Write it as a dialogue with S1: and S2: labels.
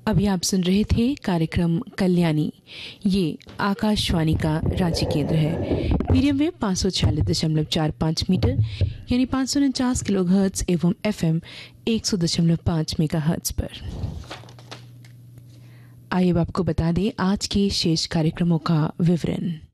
S1: अभी आप सुन रहे थे कार्यक्रम कल्याणी। ये आकाशवाणी का रांची केंद्र है। मीडियम वेव 546.45 मीटर यानी 549 किलोहर्ट्ज एवं FM 100.5 मेगाहर्ट्ज पर। आइए अब आपको बता दें आज के शेष कार्यक्रमों का विवरण।